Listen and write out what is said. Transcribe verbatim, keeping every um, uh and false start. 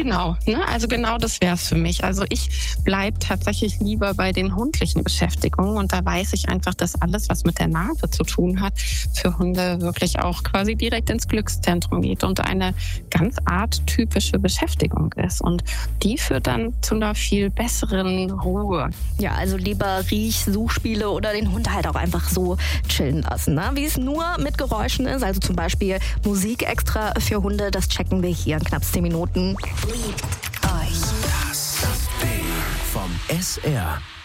Genau, ne? Also genau das wäre es für mich. Also ich bleibe tatsächlich lieber bei den hundlichen Beschäftigungen und da weiß ich einfach, dass alles, was mit der Nase zu tun hat, für Hunde wirklich auch quasi direkt ins Glückszentrum geht und eine ganz arttypische Beschäftigung ist. Und die führt dann zu einer viel besseren Ruhe. Ja, also lieber Riech-Suchspiele oder den Hund halt auch einfach so chillen lassen. Ne? Wie es nur mit Geräuschen ist, also zum Beispiel Musik extra für Hunde, das checken wir hier in knapp zehn Minuten. Liebt euch. Das Ding vom S R.